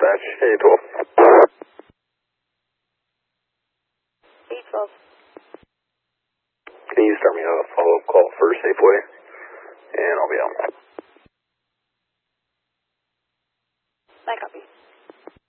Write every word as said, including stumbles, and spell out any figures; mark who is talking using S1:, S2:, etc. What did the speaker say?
S1: dispatch, eight twelve.
S2: eight twelve.
S1: Can you start me a follow-up call for Safeway? And I'll be out.
S2: I copy.